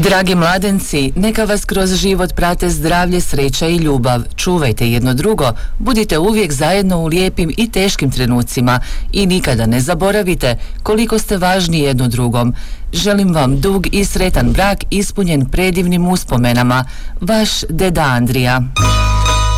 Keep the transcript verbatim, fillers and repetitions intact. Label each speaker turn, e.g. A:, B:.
A: Dragi mladenci, neka vas kroz život prate zdravlje, sreća i ljubav. Čuvajte jedno drugo, budite uvijek zajedno u lijepim i teškim trenucima i nikada ne zaboravite koliko ste važni jedno drugom. Želim vam dug i sretan brak ispunjen predivnim uspomenama. Vaš deda Andrija.